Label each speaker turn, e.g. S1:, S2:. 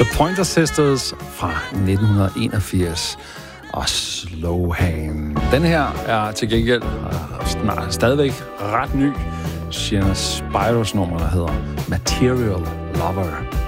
S1: The Pointer Sisters fra 1981 og Slowhand. Den her er til gengæld stadigvæk ret ny. Sienna Spiros nummer, der hedder Material Lover.